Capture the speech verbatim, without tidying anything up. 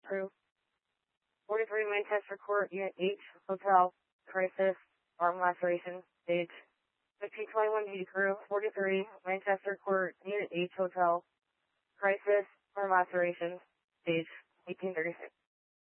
Crew. forty-three Manchester Court, Unit H, Hotel, Crisis, Arm Laceration, Stage. fifteen twenty-one Duty Crew, forty-three Manchester Court, Unit H, Hotel, Crisis, Arm Laceration, Stage, eighteen thirty-six.